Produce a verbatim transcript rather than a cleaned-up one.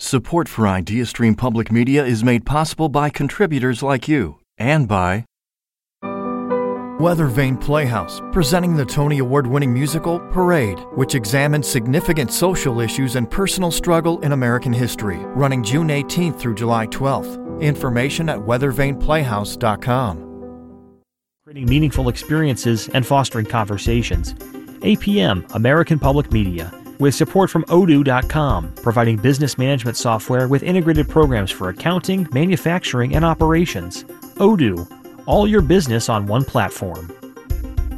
Support for IdeaStream Public Media is made possible by contributors like you and by Weathervane Playhouse, presenting the Tony Award-winning musical Parade, which examines significant social issues and personal struggle in American history, running June eighteenth through July twelfth. Information at weathervane playhouse dot com. Creating meaningful experiences and fostering conversations. A P M, American Public Media, with support from odoo dot com, providing business management software with integrated programs for accounting, manufacturing, and operations. Odoo, all your business on one platform.